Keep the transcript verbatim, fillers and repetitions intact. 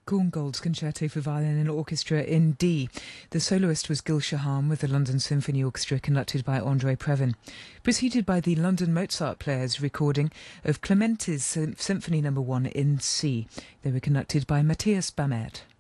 Korngold's Concerto for Violin and Orchestra in D. The soloist was Gil Shahan with the London Symphony Orchestra conducted by André Previn, preceded by the London Mozart Players recording of Clementi's Symphony Number one in C. They were conducted by Matthias Bamert.